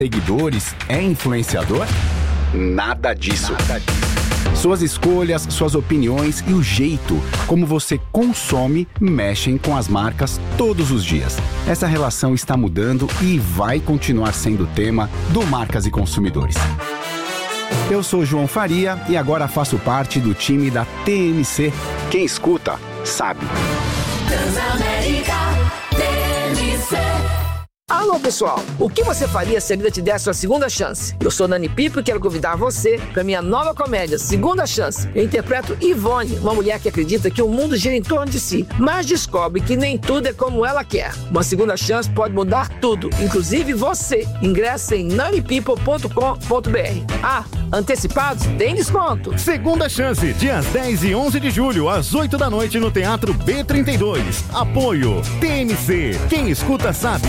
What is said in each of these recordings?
seguidores é influenciador? Nada disso. Suas escolhas, suas opiniões e o jeito como você consome mexem com as marcas todos os dias. Essa relação está mudando e vai continuar sendo tema do Marcas e Consumidores. Eu sou João Faria e agora faço parte do time da TMC. Quem escuta, sabe. Transamérica TMC. Alô, pessoal! O que você faria se a vida te desse uma segunda chance? Eu sou Nani Pipo e quero convidar você para minha nova comédia, Segunda Chance. Eu interpreto Ivone, uma mulher que acredita que o mundo gira em torno de si, mas descobre que nem tudo é como ela quer. Uma segunda chance pode mudar tudo, inclusive você. Ingresse em nanipipo.com.br. Ah, antecipados? Tem desconto! Segunda Chance, dias 10 e 11 de julho, às 8 da noite no Teatro B32. Apoio TMC. Quem escuta sabe.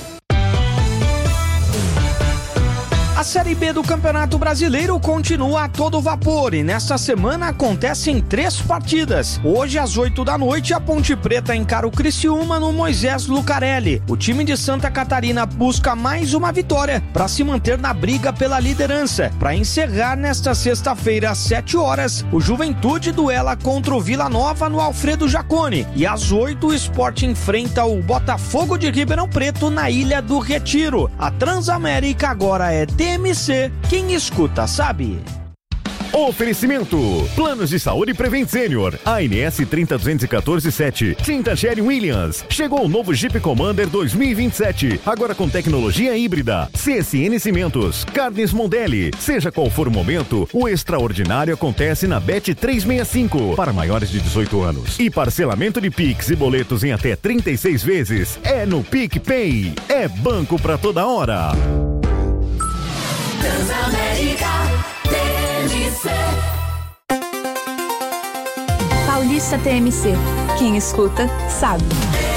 A Série B do Campeonato Brasileiro continua a todo vapor e nesta semana acontecem 3 partidas. Hoje, às 8 da noite, a Ponte Preta encara o Criciúma no Moisés Lucarelli. O time de Santa Catarina busca mais uma vitória para se manter na briga pela liderança. Para encerrar, nesta sexta-feira, às 7 horas, o Juventude duela contra o Vila Nova no Alfredo Jaconi. E às 8, o Sport enfrenta o Botafogo de Ribeirão Preto na Ilha do Retiro. A Transamérica agora é TMC, quem escuta sabe. Oferecimento: Planos de Saúde Prevent Senior, ANS 30214-7, Tinta Sherwin-Williams. Chegou o novo Jeep Commander 2027, agora com tecnologia híbrida. CSN Cimentos, Carnes Mondelli. Seja qual for o momento, o extraordinário acontece na Bet 365, para maiores de 18 anos. E parcelamento de Pix e boletos em até 36 vezes é no PicPay. É banco pra toda hora. Transamérica TMC. Paulista TMC. Quem escuta, sabe.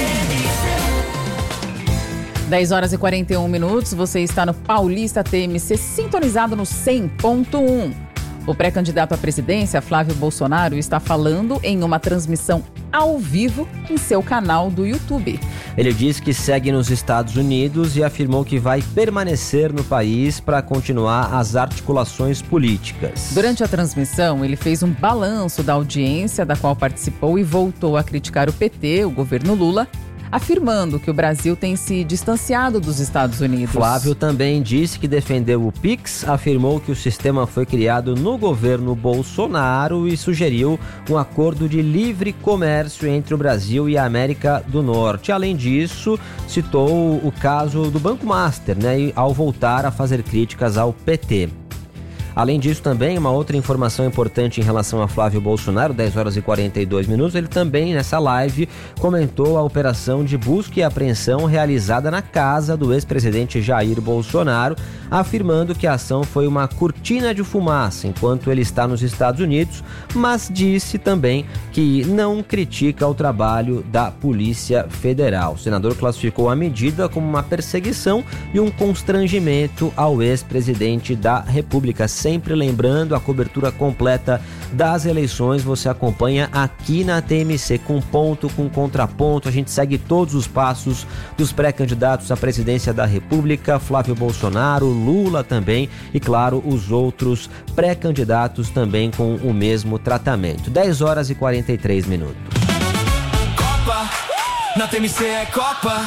10 horas e 41 minutos. Você está no Paulista TMC, sintonizado no 100.1. O pré-candidato à presidência, Flávio Bolsonaro, está falando em uma transmissão ao vivo em seu canal do YouTube. Ele diz que segue nos Estados Unidos e afirmou que vai permanecer no país para continuar as articulações políticas. Durante a transmissão, ele fez um balanço da audiência da qual participou e voltou a criticar o PT, o governo Lula, afirmando que o Brasil tem se distanciado dos Estados Unidos. Flávio também disse que defendeu o Pix, afirmou que o sistema foi criado no governo Bolsonaro e sugeriu um acordo de livre comércio entre o Brasil e a América do Norte. Além disso, citou o caso do Banco Master, ao voltar a fazer críticas ao PT. Além disso, também, uma outra informação importante em relação a Flávio Bolsonaro, 10 horas e 42 minutos, ele também, nessa live, comentou a operação de busca e apreensão realizada na casa do ex-presidente Jair Bolsonaro, afirmando que a ação foi uma cortina de fumaça enquanto ele está nos Estados Unidos, mas disse também que não critica o trabalho da Polícia Federal. O senador classificou a medida como uma perseguição e um constrangimento ao ex-presidente da República. Sempre lembrando, a cobertura completa das eleições você acompanha aqui na TMC, com ponto, com contraponto. A gente segue todos os passos dos pré-candidatos à presidência da República, Flávio Bolsonaro, Lula também e, claro, os outros pré-candidatos também com o mesmo tratamento. 10 horas e 43 minutos. Copa, na TMC é Copa.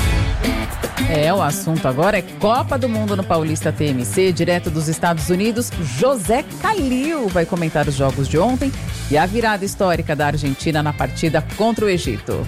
O assunto agora é Copa do Mundo no Paulista TMC, direto dos Estados Unidos. José Calil vai comentar os jogos de ontem e a virada histórica da Argentina na partida contra o Egito.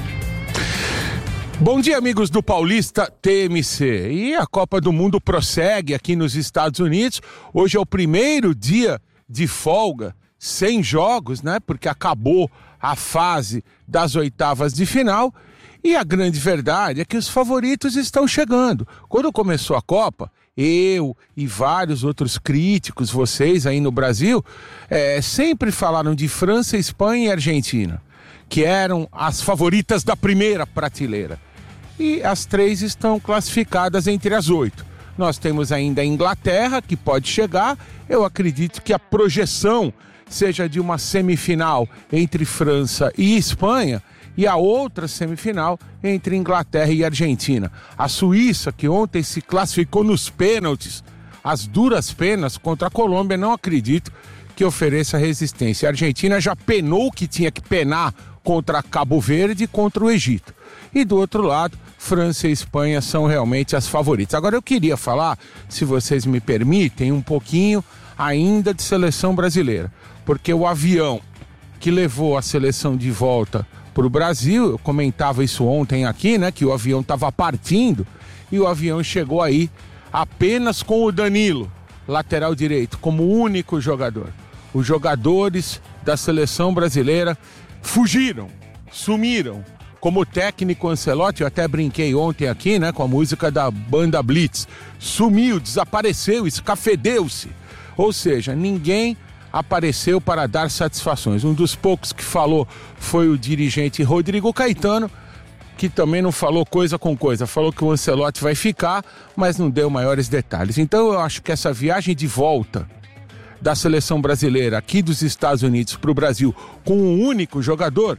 Bom dia, amigos do Paulista TMC. E a Copa do Mundo prossegue aqui nos Estados Unidos. Hoje é o primeiro dia de folga, sem jogos, porque acabou a fase das oitavas de final. E a grande verdade é que os favoritos estão chegando. Quando começou a Copa, eu e vários outros críticos, vocês aí no Brasil, sempre falaram de França, Espanha e Argentina, que eram as favoritas da primeira prateleira. E as 3 estão classificadas entre as 8. Nós temos ainda a Inglaterra, que pode chegar. Eu acredito que a projeção seja de uma semifinal entre França e Espanha. e a outra semifinal entre Inglaterra e Argentina. A Suíça, que ontem se classificou nos pênaltis, as duras penas contra a Colômbia, não acredito que ofereça resistência. A Argentina já penou o que tinha que penar contra Cabo Verde e contra o Egito. E do outro lado, França e Espanha são realmente as favoritas. Agora eu queria falar, se vocês me permitem, um pouquinho ainda de seleção brasileira, porque o avião que levou a seleção de volta para o Brasil, eu comentava isso ontem aqui, né, que o avião estava partindo e o avião chegou aí apenas com o Danilo, lateral direito, como único jogador. Os jogadores da seleção brasileira fugiram, sumiram. Como o técnico Ancelotti, eu até brinquei ontem aqui, né, com a música da banda Blitz, sumiu, desapareceu, escafedeu-se. Ou seja, ninguém apareceu para dar satisfações. Um dos poucos que falou foi o dirigente Rodrigo Caetano, que também não falou coisa com coisa. Falou que o Ancelotti vai ficar, mas não deu maiores detalhes. Então eu acho que essa viagem de volta da seleção brasileira aqui dos Estados Unidos para o Brasil com um único jogador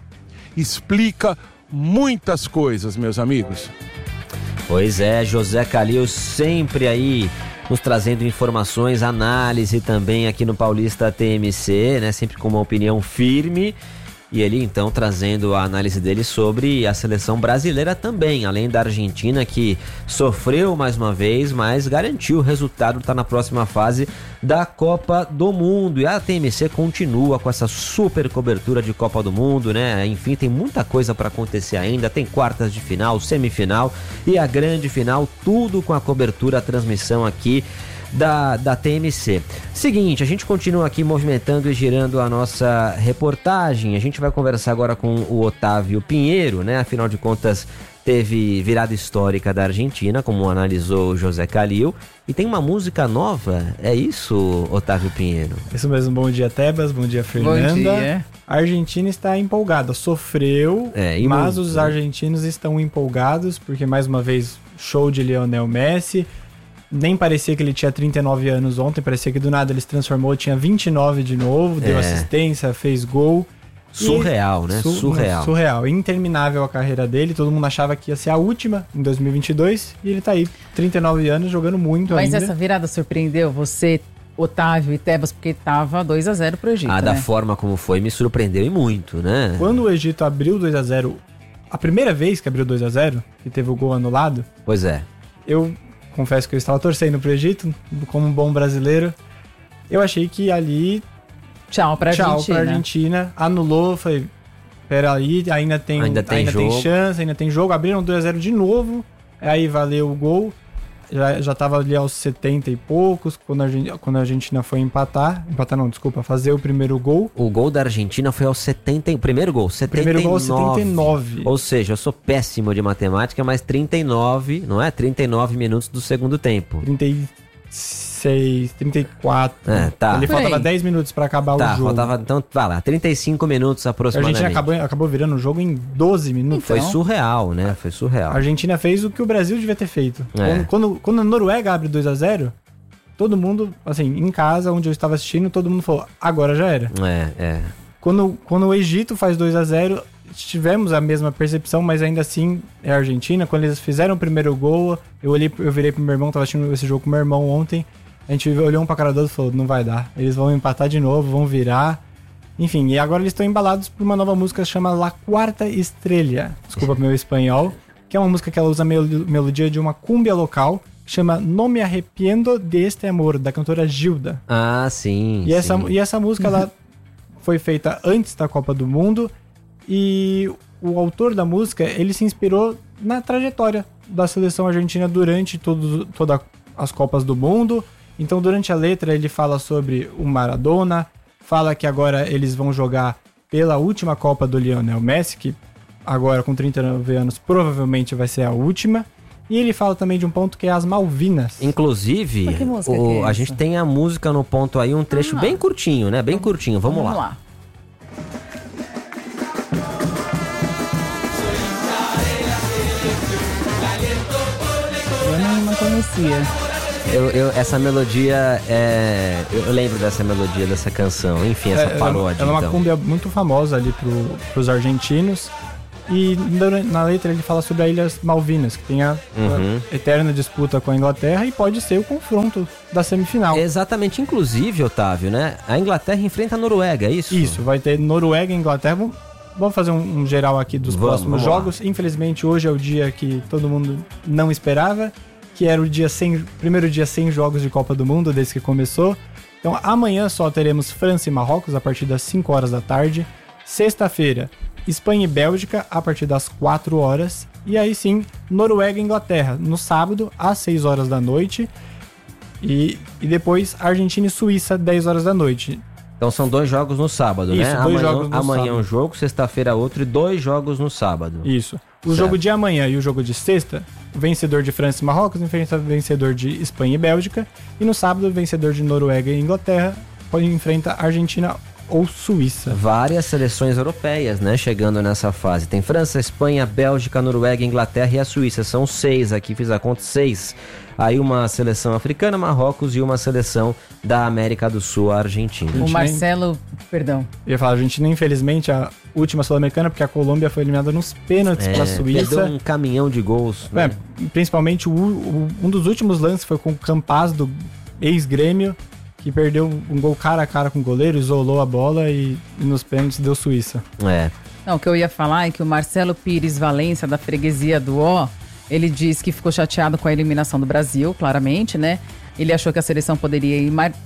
explica muitas coisas, meus amigos. Pois é, José Calil sempre aí nos trazendo informações, análise também aqui no Paulista TMC, né? Sempre com uma opinião firme. E ele então trazendo a análise dele sobre a seleção brasileira também, além da Argentina, que sofreu mais uma vez, mas garantiu o resultado, está na próxima fase da Copa do Mundo. E a TMC continua com essa super cobertura de Copa do Mundo, né? Enfim, tem muita coisa para acontecer ainda, tem quartas de final, semifinal e a grande final, tudo com a cobertura, a transmissão aqui da TMC. Seguinte, a gente continua aqui movimentando e girando a nossa reportagem. A gente vai conversar agora com o Otávio Pinheiro, né? Afinal de contas, teve virada histórica da Argentina, como analisou o José Calil. E tem uma música nova, é isso, Otávio Pinheiro? Isso mesmo, bom dia, Tebas, bom dia, Fernanda. Bom dia. A Argentina está empolgada, sofreu, mas muito, os argentinos estão empolgados, porque mais uma vez, show de Lionel Messi. Nem parecia que ele tinha 39 anos ontem, parecia que do nada ele se transformou, tinha 29 de novo, deu assistência, fez gol. Surreal, né? Surreal. Interminável a carreira dele, todo mundo achava que ia ser a última em 2022 e ele tá aí, 39 anos, jogando muito ainda. Mas essa virada surpreendeu você, Otávio e Tebas, porque tava 2-0 pro Egito, da forma como foi, me surpreendeu e muito, né? Quando o Egito abriu 2-0, a primeira vez que abriu 2-0, que teve o gol anulado... Pois é. Eu confesso que eu estava torcendo pro Egito, como um bom brasileiro. Eu achei que ali... Tchau pra Argentina. Anulou, falei, peraí, ainda tem chance, ainda tem jogo. Abriram 2-0 de novo, aí valeu o gol. Já tava ali aos 70 e poucos, quando a Argentina foi fazer o primeiro gol. O gol da Argentina foi aos 70, o primeiro gol, 79. Primeiro gol, 79. Ou seja, eu sou péssimo de matemática, mas 39, não é? 39 minutos do segundo tempo. 36, 34. Tá. Ele faltava 10 minutos pra acabar o jogo. Faltava, então, vai lá, 35 minutos aproximadamente. A Argentina acabou virando o jogo em 12 minutos. Foi surreal, né? Foi surreal. A Argentina fez o que o Brasil devia ter feito. Quando a Noruega abre 2-0, todo mundo, assim, em casa, onde eu estava assistindo, todo mundo falou, agora já era. Quando o Egito faz 2-0, tivemos a mesma percepção, mas ainda assim é a Argentina. Quando eles fizeram o primeiro gol, eu virei pro meu irmão, tava assistindo esse jogo com meu irmão ontem. A gente olhou um pra cara do outro e falou, não vai dar. Eles vão empatar de novo, vão virar. Enfim, e agora eles estão embalados por uma nova música que chama La Cuarta Estrella. Desculpa meu espanhol. Que é uma música que ela usa a melodia de uma cúmbia local, que chama No Me Arrepiendo de Este Amor, da cantora Gilda. Ah, sim. E essa música ela foi feita antes da Copa do Mundo. E o autor da música, ele se inspirou na trajetória da seleção argentina durante todas as Copas do Mundo. Então, durante a letra, ele fala sobre o Maradona, fala que agora eles vão jogar pela última Copa do Lionel Messi, que agora com 39 anos provavelmente vai ser a última. E ele fala também de um ponto que é as Malvinas. Inclusive, a gente tem a música no ponto aí, um trecho bem curtinho, né? Bem curtinho, vamos lá. Eu não conhecia. Essa melodia, eu lembro dessa melodia, dessa canção, enfim, essa paródia. Ela é uma cúmbia muito famosa ali pros argentinos. E na letra ele fala sobre as Ilhas Malvinas, que tem a eterna disputa com a Inglaterra e pode ser o confronto da semifinal. Exatamente, inclusive, Otávio, né? A Inglaterra enfrenta a Noruega, é isso? Isso, vai ter Noruega e Inglaterra. Vamos fazer um geral aqui dos próximos jogos. Infelizmente, hoje é o dia que todo mundo não esperava, que era o primeiro dia sem jogos de Copa do Mundo, desde que começou. Então, amanhã só teremos França e Marrocos, a partir das 5 horas da tarde. Sexta-feira, Espanha e Bélgica, a partir das 4 horas. E aí sim, Noruega e Inglaterra, no sábado, às 6 horas da noite. E depois, Argentina e Suíça, 10 horas da noite. Então são 2 jogos no sábado, isso, né? Amanhã um jogo, sexta-feira outro e 2 jogos no sábado. Isso. O jogo de amanhã e o jogo de sexta, o vencedor de França e Marrocos enfrenta o vencedor de Espanha e Bélgica. E no sábado, o vencedor de Noruega e Inglaterra enfrenta Argentina ou Suíça. Várias seleções europeias, né, chegando nessa fase. Tem França, Espanha, Bélgica, Noruega, Inglaterra e a Suíça. São 6, aqui fiz a conta, 6. Aí uma seleção africana, Marrocos, e uma seleção da América do Sul, a Argentina. O Marcelo, perdão. Eu ia falar, a Argentina, infelizmente, a última sul-americana, porque a Colômbia foi eliminada nos pênaltis para a Suíça. Perdeu um caminhão de gols. Né? Principalmente, um dos últimos lances foi com o Campaz, do ex-Grêmio, que perdeu um gol cara a cara com o goleiro, isolou a bola e nos pênaltis deu Suíça. Não, o que eu ia falar é que o Marcelo Pires Valência, da freguesia do Ó, ele diz que ficou chateado com a eliminação do Brasil, claramente, né? Ele achou que a seleção poderia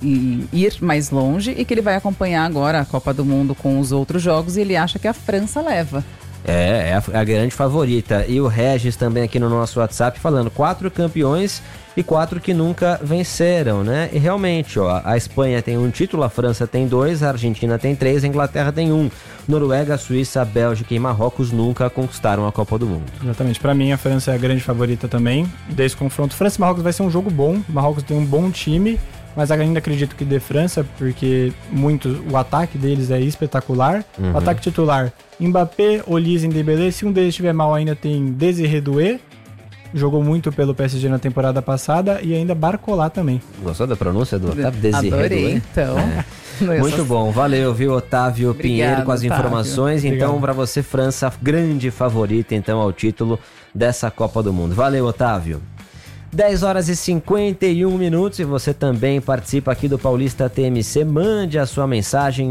ir mais longe e que ele vai acompanhar agora a Copa do Mundo com os outros jogos e ele acha que a França leva. É a grande favorita. E o Regis também aqui no nosso WhatsApp falando 4 campeões e 4 que nunca venceram, né? E realmente, ó, a Espanha tem 1 título, a França tem 2, a Argentina tem 3, a Inglaterra tem 1. Noruega, Suíça, Bélgica e Marrocos nunca conquistaram a Copa do Mundo. Exatamente. Pra mim, a França é a grande favorita também desse confronto. França e Marrocos vai ser um jogo bom. O Marrocos tem um bom time, mas ainda acredito que dê França, porque o ataque deles é espetacular. O ataque titular, Mbappé, Olise e Dembélé. Se um deles estiver mal, ainda tem Désiré Doué. Jogou muito pelo PSG na temporada passada e ainda Barcola também. Gostou da pronúncia do Otávio? Désiré Doué? Adorei, então. Muito bom, valeu, viu, Otávio Pinheiro com as Otávio. Informações. Então, para você, França, grande favorita então ao título dessa Copa do Mundo. Valeu, Otávio. 10 horas e 51 minutos e você também participa aqui do Paulista TMC. Mande a sua mensagem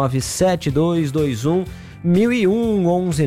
1197221 1001,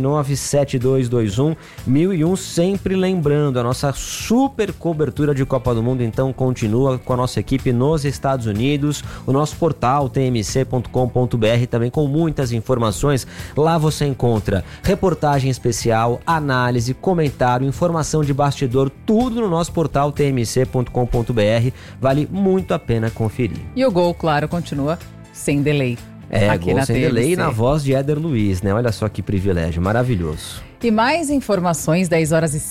1197221 1001, sempre lembrando, a nossa super cobertura de Copa do Mundo então continua com a nossa equipe nos Estados Unidos, o nosso portal tmc.com.br também com muitas informações. Lá você encontra reportagem especial, análise, comentário, informação de bastidor, tudo no nosso portal tmc.com.br, vale muito a pena conferir. E o gol, claro, continua sem delay. Gol sem delay na voz de Éder Luiz, né? Olha só que privilégio, maravilhoso. E mais informações, 10 horas e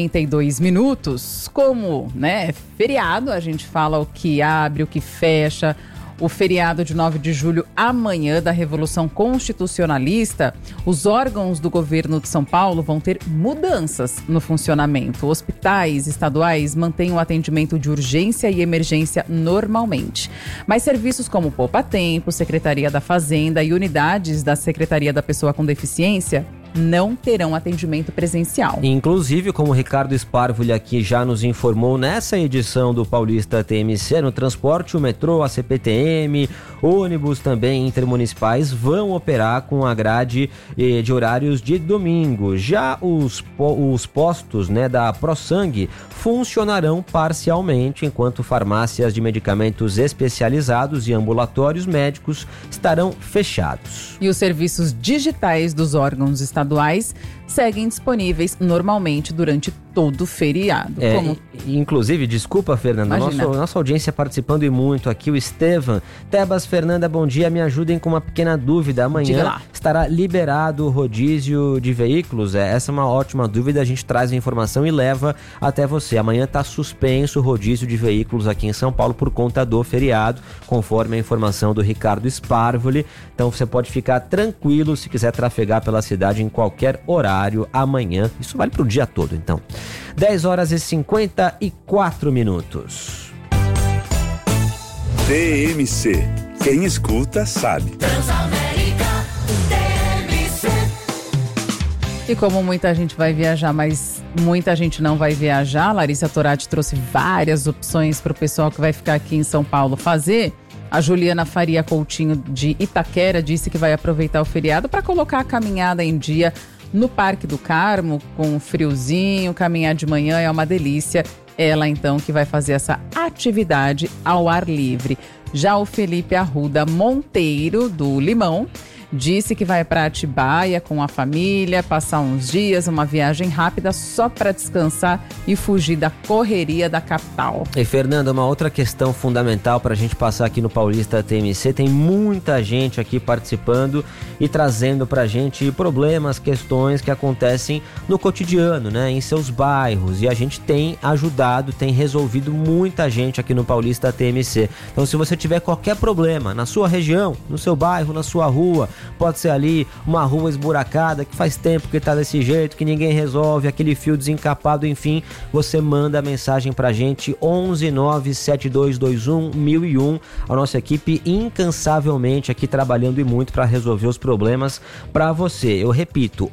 52 minutos. Como, né, feriado, a gente fala o que abre, o que fecha. O feriado de 9 de julho, amanhã, da Revolução Constitucionalista, os órgãos do governo de São Paulo vão ter mudanças no funcionamento. Hospitais estaduais mantêm o atendimento de urgência e emergência normalmente. Mas serviços como Poupa Tempo, Secretaria da Fazenda e unidades da Secretaria da Pessoa com Deficiência não terão atendimento presencial. Inclusive, como o Ricardo Sparvoli aqui já nos informou nessa edição do Paulista TMC, no transporte, o metrô, a CPTM, ônibus também intermunicipais vão operar com a grade de horários de domingo. Já os postos, né, da ProSangue funcionarão parcialmente, enquanto farmácias de medicamentos especializados e ambulatórios médicos estarão fechados. E os serviços digitais dos órgãos estaduais seguem disponíveis normalmente durante todo o feriado. Inclusive, desculpa, Fernanda, nossa audiência participando e muito aqui, o Estevam. Tebas, Fernanda, bom dia, me ajudem com uma pequena dúvida. Amanhã estará liberado o rodízio de veículos? Essa é uma ótima dúvida, a gente traz a informação e leva até você. Amanhã está suspenso o rodízio de veículos aqui em São Paulo por conta do feriado, conforme a informação do Ricardo Sparvoli. Então você pode ficar tranquilo se quiser trafegar pela cidade em qualquer horário amanhã. Isso vale para o dia todo, então. 10 horas e 54 minutos. TMC. Quem escuta sabe. Transamérica TMC. E como muita gente vai viajar, mas muita gente não vai viajar, Larissa Torati trouxe várias opções para o pessoal que vai ficar aqui em São Paulo fazer. A Juliana Faria Coutinho, de Itaquera, disse que vai aproveitar o feriado para colocar a caminhada em dia no Parque do Carmo, com friozinho, caminhar de manhã é uma delícia. Ela, então, que vai fazer essa atividade ao ar livre. Já o Felipe Arruda Monteiro, do Limão, disse que vai para Atibaia com a família, passar uns dias, uma viagem rápida só para descansar e fugir da correria da capital. E Fernanda, uma outra questão fundamental para a gente passar aqui no Paulista TMC, tem muita gente aqui participando e trazendo para a gente problemas, questões que acontecem no cotidiano, né, em seus bairros, e a gente tem ajudado, tem resolvido muita gente aqui no Paulista TMC. Então, se você tiver qualquer problema na sua região, no seu bairro, na sua rua, pode ser ali uma rua esburacada que faz tempo que tá desse jeito, que ninguém resolve, aquele fio desencapado, enfim, você manda a mensagem pra gente 11972211001. A nossa equipe incansavelmente aqui trabalhando e muito para resolver os problemas para você. Eu repito,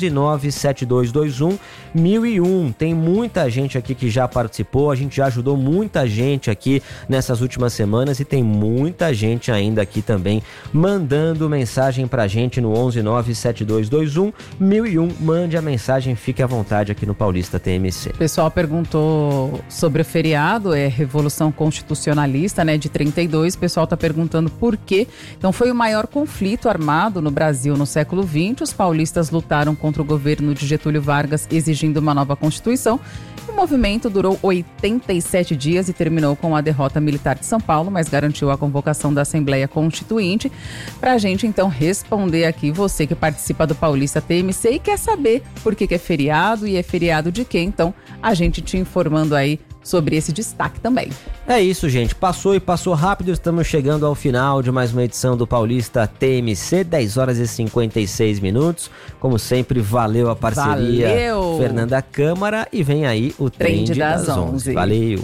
11972211001. Tem muita gente aqui que já participou, a gente já ajudou muita gente aqui nessas últimas semanas e tem muita gente ainda aqui também mandando mensagem pra gente no 11972211001. Mande a mensagem, fique à vontade aqui no Paulista TMC. O pessoal perguntou sobre o feriado, é Revolução Constitucionalista, né, de 32. O pessoal tá perguntando por quê. Então, foi o maior conflito armado no Brasil no século XX. Os paulistas lutaram contra o governo de Getúlio Vargas, exigindo uma nova Constituição. O movimento durou 87 dias e terminou com a derrota militar de São Paulo, mas garantiu a convocação da Assembleia Constituinte. Pra gente, então, responder aqui, você que participa do Paulista TMC e quer saber por que é feriado e é feriado de quê, então a gente te informando aí sobre esse destaque também. É isso, gente. Passou e passou rápido. Estamos chegando ao final de mais uma edição do Paulista TMC, 10 horas e 56 minutos. Como sempre, valeu a parceria. Valeu! Fernanda Câmara, e vem aí o Trend das 11. Valeu!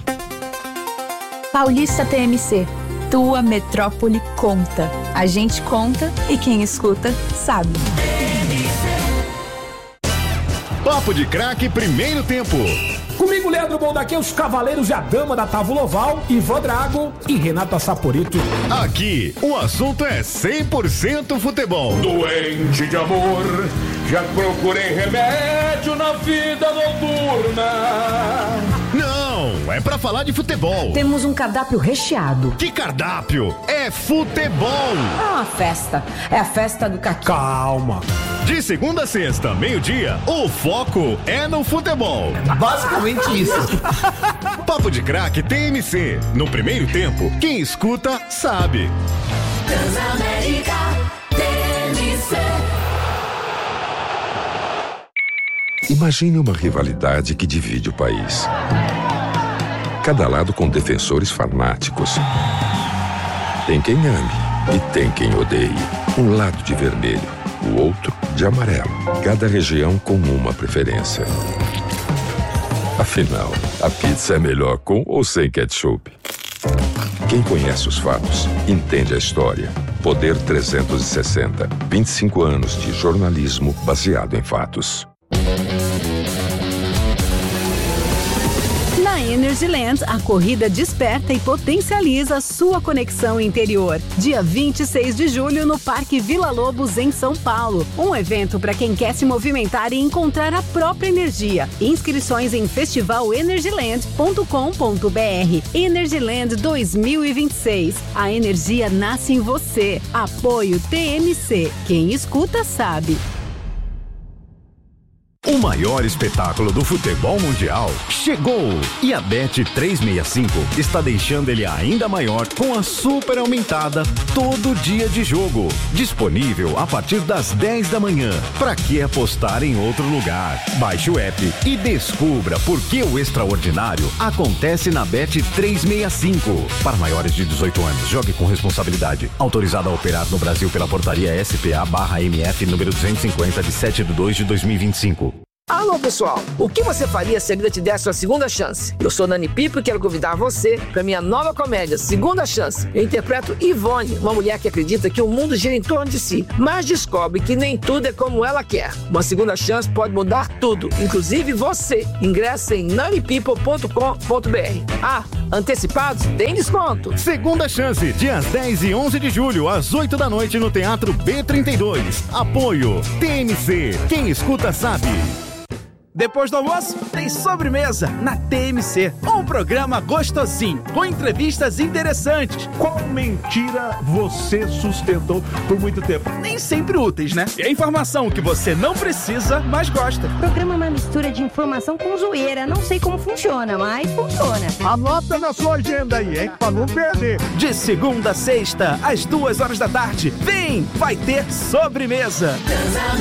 Paulista TMC. Tua metrópole conta. A gente conta e quem escuta sabe. Papo de Craque, primeiro tempo. Comigo, Leandro Bondaque, os cavaleiros e a dama da Távola Oval, Ivan Drago e Renata Saporito. Aqui, o assunto é 100% futebol. Doente de amor, já procurei remédio na vida noturna. Não, é pra falar de futebol. Temos um cardápio recheado. Que cardápio? É futebol. É uma festa. É a festa do caqui. Calma. De segunda a sexta, meio-dia, o foco é no futebol. Basicamente isso. Papo de Craque TMC. No primeiro tempo, quem escuta sabe. Transamérica TMC. Imagine uma rivalidade que divide o país. Cada lado com defensores fanáticos. Tem quem ame e tem quem odeie. Um lado de vermelho, o outro de amarelo. Cada região com uma preferência. Afinal, a pizza é melhor com ou sem ketchup? Quem conhece os fatos, entende a história. Poder 360. 25 anos de jornalismo baseado em fatos. Na Energyland, a corrida desperta e potencializa sua conexão interior. Dia 26 de julho no Parque Vila Lobos, em São Paulo. Um evento para quem quer se movimentar e encontrar a própria energia. Inscrições em festivalenergyland.com.br. Energyland 2026. A energia nasce em você. Apoio TMC. Quem escuta sabe. O maior espetáculo do futebol mundial chegou! E a Bet365 está deixando ele ainda maior com a super aumentada todo dia de jogo. Disponível a partir das 10 da manhã. Pra que apostar em outro lugar? Baixe o app e descubra por que o extraordinário acontece na Bet365. Para maiores de 18 anos, jogue com responsabilidade. Autorizado a operar no Brasil pela portaria SPA/MF número 250 de 7/2 de 2025. Alô, pessoal! O que você faria se a vida te desse uma segunda chance? Eu sou Nani Pipo e quero convidar você para minha nova comédia, Segunda Chance. Eu interpreto Ivone, uma mulher que acredita que o mundo gira em torno de si, mas descobre que nem tudo é como ela quer. Uma segunda chance pode mudar tudo, inclusive você. Ingresse em nanipeople.com.br. Ah, antecipados? Tem desconto! Segunda Chance, dias 10 e 11 de julho, às 8 da noite no Teatro B32. Apoio TMC. Quem escuta sabe. Depois do almoço, tem sobremesa na TMC. Um programa gostosinho, com entrevistas interessantes. Qual mentira você sustentou por muito tempo? Nem sempre úteis, né? É informação que você não precisa, mas gosta. O programa é uma mistura de informação com zoeira. Não sei como funciona, mas funciona. Anota na sua agenda aí, hein? Pra não perder. De segunda a sexta, às 2 horas da tarde. Vem! Vai ter sobremesa.